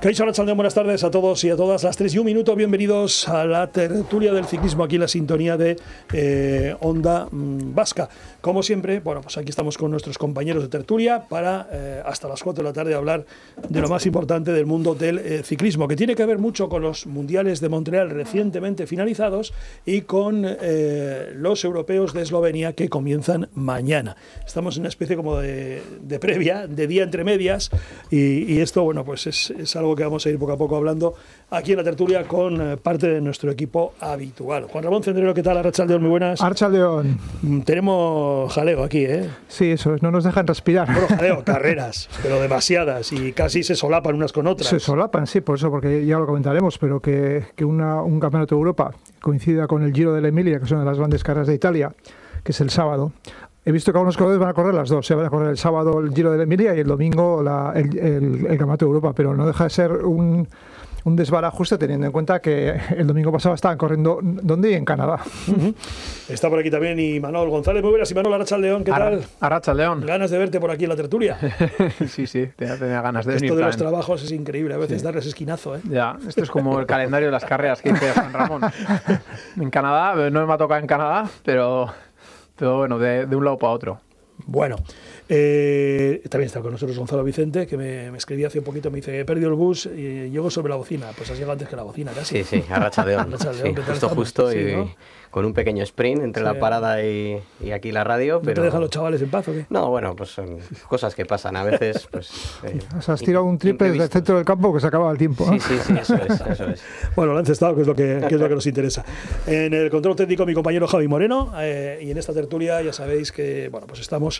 Kaixo Arratsaldeon, buenas tardes a todos y a todas. Las 3 y 1 minuto, bienvenidos a la tertulia del ciclismo, aquí en la sintonía de Onda Vasca. Como siempre, bueno, pues aquí estamos con nuestros compañeros de tertulia para hasta las 4 de la tarde hablar de lo más importante del mundo del ciclismo, que tiene que ver mucho con los mundiales de Montreal recientemente finalizados y con los europeos de Eslovenia que comienzan mañana. Estamos en una especie como de previa, de día entre medias, y esto, bueno, pues es algo que vamos a ir poco a poco hablando aquí en la tertulia con parte de nuestro equipo habitual. Juan Ramón Cendrero, ¿qué tal? Arratsaldeon, muy buenas. Arratsaldeon. Tenemos jaleo aquí, ¿eh? Sí, eso es, no nos dejan respirar. Bueno, jaleo, carreras, pero demasiadas, y casi se solapan unas con otras. Se solapan, sí, por eso, porque ya lo comentaremos, pero que un campeonato de Europa coincida con el Giro de la Emilia, que es una de las grandes carreras de Italia, que es el sábado. He visto que algunos corredores van a correr las dos. Se van a correr el sábado el Giro de la Emilia y el domingo el Campeonato de Europa, pero no deja de ser un desbarajuste, teniendo en cuenta que el domingo pasado estaban corriendo ¿dónde? En Canadá. Está por aquí también Imanol González. Muy buenas, Imanol. Arratsaldeon, ¿qué tal? Arratsaldeon. Ganas de verte por aquí en la tertulia. Sí, tenía ganas de venir. Esto de los trabajos es increíble, a veces darles esquinazo, ¿eh? Ya, esto es como el calendario de las carreras que dice Juan Ramón. En Canadá, no me ha tocado en Canadá, pero bueno, de un lado para otro. Bueno, también está con nosotros Gonzalo Vicente, que me escribía hace un poquito, me dice, he perdido el bus y llego sobre la bocina. Pues has llegado antes que la bocina, casi. Sí, Arratsaldeon. Sí, justo, sí, y ¿no? Con un pequeño sprint entre la parada y aquí la radio. ¿No te dejan los chavales en paz o qué? No, bueno, pues son cosas que pasan a veces. Pues, has tirado un triple desde el centro del campo que se acababa el tiempo. Sí, eso es. Bueno, lo han encestado, que es lo que nos interesa. En el control técnico mi compañero Javi Moreno, y en esta tertulia ya sabéis que, bueno, pues estamos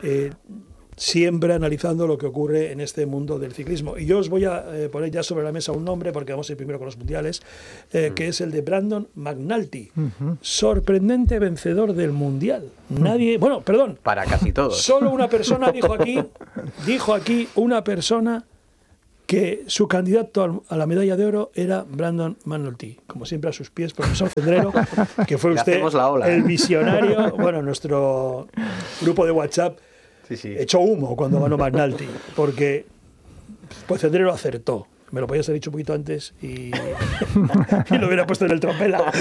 siempre analizando lo que ocurre en este mundo del ciclismo. Y yo os voy a poner ya sobre la mesa un nombre, porque vamos a ir primero con los mundiales, que es el de Brandon McNulty. Sorprendente vencedor del mundial. Nadie, bueno, perdón. Para casi todos. Solo una persona dijo aquí una persona que su candidato a la medalla de oro era Brandon McNulty. Como siempre a sus pies, profesor Cendrero, que fue usted el visionario. Bueno, nuestro grupo de WhatsApp echó humo cuando ganó McNulty, porque pues Cendrero acertó. Me lo podías haber dicho un poquito antes y lo hubiera puesto en el tropela.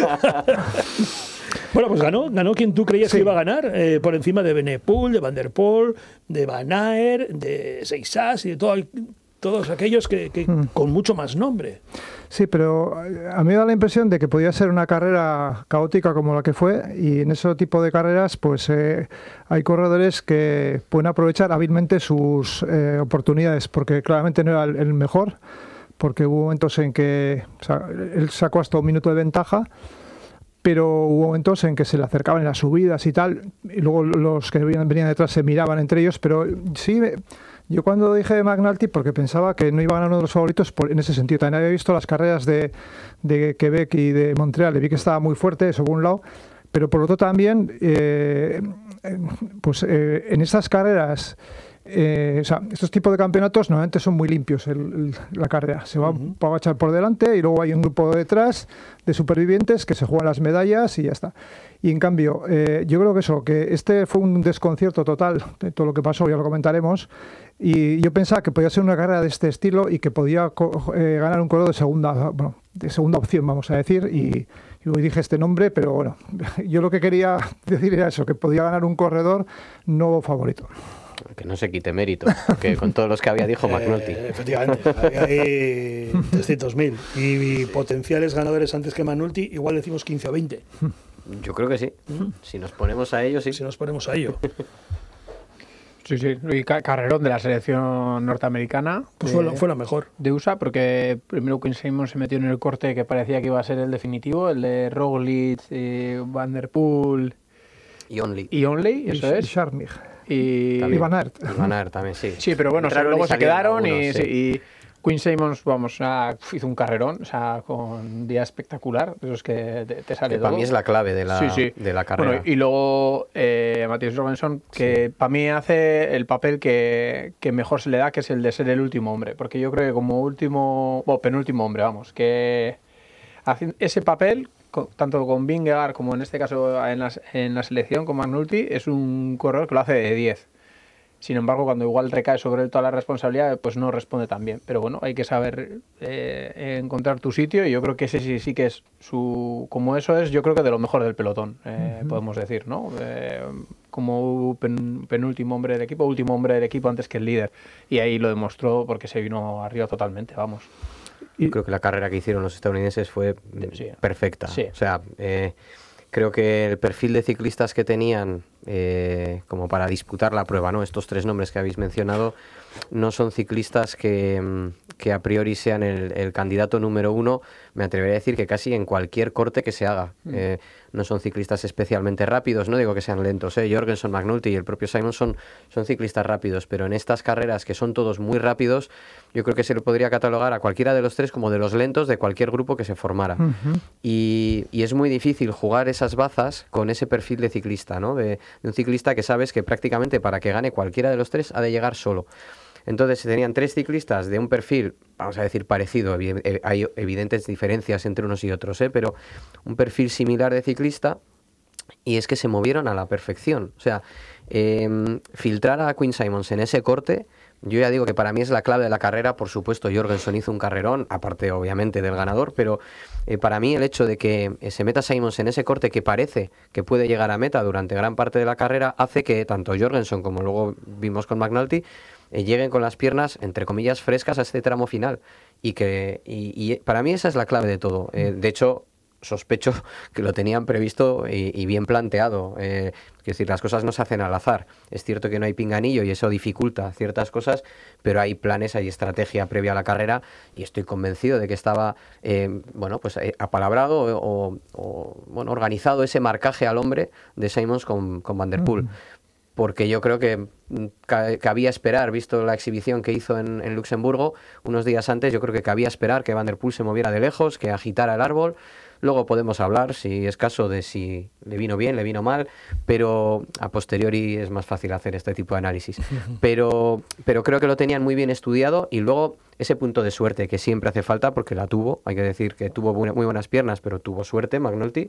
Bueno, pues ganó quien tú creías que iba a ganar, por encima de Benepul, de Van der Poel, de Van Aert, de Seixas y de todos aquellos que con mucho más nombre. Sí, pero a mí me da la impresión de que podía ser una carrera caótica como la que fue, y en ese tipo de carreras pues hay corredores que pueden aprovechar hábilmente sus oportunidades, porque claramente no era el mejor, porque hubo momentos en que él sacó hasta un minuto de ventaja, pero hubo momentos en que se le acercaban en las subidas y tal, y luego los que venían detrás se miraban entre ellos, pero sí... Yo cuando dije McNulty, porque pensaba que no iba a ganar uno de los favoritos en ese sentido. También había visto las carreras de Quebec y de Montreal y vi que estaba muy fuerte, eso por un lado. Pero por otro también, en estas carreras, estos tipos de campeonatos normalmente son muy limpios la carrera. Se va a echar por delante y luego hay un grupo detrás de supervivientes que se juegan las medallas y ya está. Y en cambio, yo creo que este fue un desconcierto total de todo lo que pasó, ya lo comentaremos. Y yo pensaba que podía ser una carrera de este estilo y que podía ganar un corredor de segunda opción, vamos a decir. Y hoy dije este nombre, pero bueno, yo lo que quería decir era eso, que podía ganar un corredor no favorito. Que no se quite mérito, porque con todos los que había dijo McNulty. Efectivamente, hay 300.000 y potenciales ganadores antes que McNulty, igual decimos 15 o 20. Yo creo que sí. Si nos ponemos a ello, sí. Si nos ponemos a ello. Sí, y carrerón de la selección norteamericana. Pues fue la mejor. De USA, porque primero Quinn Simmons se metió en el corte que parecía que iba a ser el definitivo, el de Roglic, Van der Poel y Only, eso es. Scharmich. Y Van Aert. Van Aert también, sí. Sí, pero bueno, luego se quedaron y Quinn Simmons, hizo un carrerón, con un día espectacular, de esos que te sale todo. Para mí es la clave de la carrera. Bueno, y luego Mathias Jorgensen, que para mí hace el papel que mejor se le da, que es el de ser el último hombre, porque yo creo que como penúltimo hombre, que hace ese papel, tanto con Vingegaard como en este caso en la selección con McNulty, es un corredor que lo hace de 10. Sin embargo, cuando igual recae sobre él toda la responsabilidad, pues no responde tan bien. Pero bueno, hay que saber encontrar tu sitio, y yo creo que ese sí que es como eso es, yo creo que de lo mejor del pelotón, podemos decir, ¿no? Como penúltimo hombre del equipo, último hombre del equipo antes que el líder. Y ahí lo demostró porque se vino arriba totalmente, vamos. Yo creo que la carrera que hicieron los estadounidenses fue perfecta. Sí. O sea, creo que el perfil de ciclistas que tenían como para disputar la prueba, ¿no? Estos tres nombres que habéis mencionado no son ciclistas que a priori sean el candidato número uno, me atrevería a decir que casi en cualquier corte que se haga. No son ciclistas especialmente rápidos, no digo que sean lentos, Jorgenson, McNulty y el propio Simon son ciclistas rápidos, pero en estas carreras que son todos muy rápidos, yo creo que se le podría catalogar a cualquiera de los tres como de los lentos de cualquier grupo que se formara. Y es muy difícil jugar esas bazas con ese perfil de ciclista, ¿no? De un ciclista que sabes que prácticamente para que gane cualquiera de los tres ha de llegar solo. Entonces tenían tres ciclistas de un perfil, vamos a decir, parecido. Hay evidentes diferencias entre unos y otros, pero un perfil similar de ciclista, y es que se movieron a la perfección. O sea, filtrar a Quinn Simmons en ese corte, yo ya digo que para mí es la clave de la carrera. Por supuesto, Jorgenson hizo un carrerón, aparte obviamente del ganador, pero para mí el hecho de que se meta Simmons en ese corte que parece que puede llegar a meta durante gran parte de la carrera, hace que tanto Jorgenson como luego vimos con McNulty lleguen con las piernas, entre comillas, frescas a este tramo final. Y para mí esa es la clave de todo. De hecho, sospecho que lo tenían previsto y bien planteado. Es decir, las cosas no se hacen al azar. Es cierto que no hay pinganillo y eso dificulta ciertas cosas, pero hay planes, hay estrategia previa a la carrera, y estoy convencido de que estaba apalabrado o organizado ese marcaje al hombre de Simmons con Van der Poel. Porque yo creo que cabía esperar, visto la exhibición que hizo en Luxemburgo unos días antes, yo creo que cabía esperar que Van der Poel se moviera de lejos, que agitara el árbol. Luego podemos hablar, si es caso, de si le vino bien, le vino mal, pero a posteriori es más fácil hacer este tipo de análisis. Pero creo que lo tenían muy bien estudiado, y luego ese punto de suerte que siempre hace falta, porque la tuvo, hay que decir que tuvo muy buenas piernas, pero tuvo suerte McNulty,